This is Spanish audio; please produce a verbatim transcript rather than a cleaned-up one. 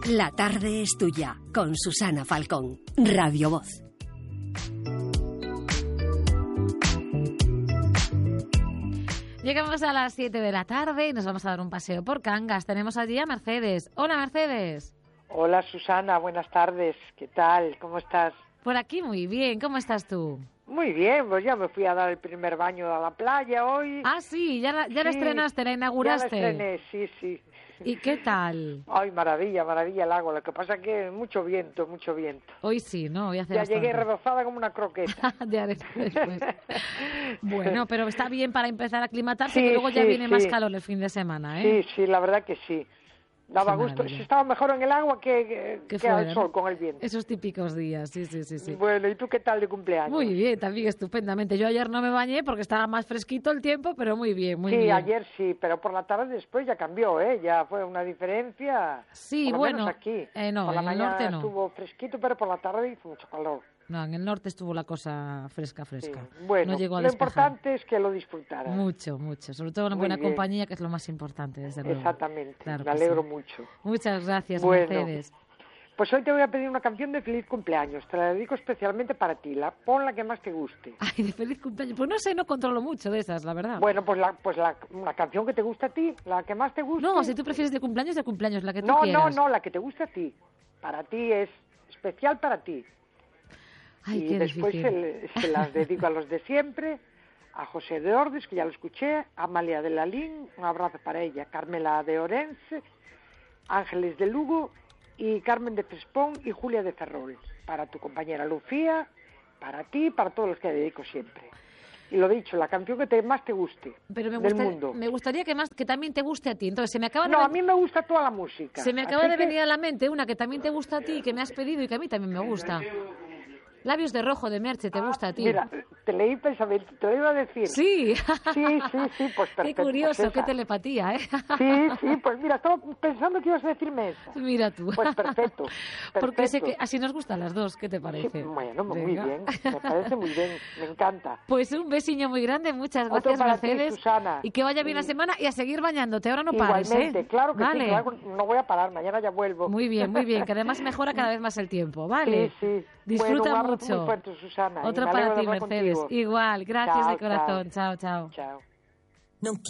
La tarde es tuya, con Susana Falcón, Radio Voz. Llegamos a las siete de la tarde y nos vamos a dar un paseo por Cangas. Tenemos allí a Mercedes. Hola, Mercedes. Hola, Susana. Buenas tardes. ¿Qué tal? ¿Cómo estás? Por aquí muy bien. ¿Cómo estás tú? Muy bien, pues ya me fui a dar el primer baño a la playa hoy. Ah, sí, ya la, ya sí, la estrenaste, la inauguraste. Ya la estrené, sí, sí. ¿Y qué tal? Ay, maravilla, maravilla el agua. Lo que pasa es que mucho viento, mucho viento. Hoy sí, ¿no? Hoy hace ya bastante. Llegué rebozada como una croqueta. Ya después. Bueno, pero está bien para empezar a aclimatarse, sí, que luego ya sí, viene sí. más calor el fin de semana, ¿eh? Sí, sí, la verdad que sí. Daba Qué gusto, maravilla. si estaba mejor en el agua que, que, que al sol con el viento. Esos típicos días, sí, sí, sí, sí. Bueno, ¿y tú qué tal de cumpleaños? Muy bien, también estupendamente. Yo ayer no me bañé porque estaba más fresquito el tiempo, pero muy bien, muy sí, bien. Sí, ayer sí, pero por la tarde después ya cambió, ¿eh? Ya fue una diferencia. Sí, por lo bueno, menos aquí. Eh, no, por la en el mañana norte no. estuvo fresquito, pero por la tarde hizo mucho calor. No, en el norte estuvo la cosa fresca, fresca. Sí. Bueno, no llegó a lo despejar. importante es que lo disfrutaras. Mucho, mucho. Sobre todo una Muy buena bien. compañía, que es lo más importante, desde luego. Exactamente, Claro me que alegro sí. mucho. Muchas gracias, Bueno, Mercedes. pues hoy te voy a pedir una canción de feliz cumpleaños. Te la dedico especialmente para ti. La, pon la que más te guste. Ay, de feliz cumpleaños. Pues no sé, no controlo mucho de esas, la verdad. Bueno, pues la, pues la, una canción que te gusta a ti, la que más te guste. No, si tú prefieres de cumpleaños, de cumpleaños, la que tú no, quieras. No, no, la que te guste a ti. Para ti es especial para ti. Ay, y qué después difícil. se, se las dedico a los de siempre, a José de Ordes, que ya lo escuché, a Amalia de Lalín, un abrazo para ella, Carmela de Orense, Ángeles de Lugo y Carmen de Crespón y Julia de Ferrol. Para tu compañera Lucía, para ti, para todos los que dedico siempre. Y lo dicho, la canción que te, más te guste. Pero me, del gusta, mundo. me gustaría que más que también te guste a ti. Entonces, se me acaba de No, ven... a mí me gusta toda la música. Se me acaba Así de que... venir a la mente una que también te gusta a ti, que me has pedido y que a mí también me gusta. Labios de rojo de Merche, ¿te gusta a ti? Mira, te leí pensamiento, te lo iba a decir. Sí. Sí, sí, sí, pues perfecto. Qué curioso, pues qué telepatía, ¿eh? Sí, sí, pues mira, estaba pensando que ibas a decirme eso. Mira tú. Pues perfecto, perfecto. Porque sé que así nos gustan las dos, ¿qué te parece? Sí, bueno, muy Venga. bien, me parece muy bien, me encanta. Pues un besiño muy grande, muchas Otro gracias, para Mercedes. ti, Susana. Y que vaya bien la semana y a seguir bañándote, ahora no pares, Igualmente, ¿eh? claro que vale. sí, claro, no voy a parar, mañana ya vuelvo. Muy bien, muy bien, que además mejora cada vez más el tiempo, ¿vale? Sí, sí. Disfruta bueno, un abrazo mucho. muy fuerte, Susana. Otro y me para alegro ti, de hablar Mercedes. contigo. Igual, gracias Chao, de corazón. Chao, chao. Chao. No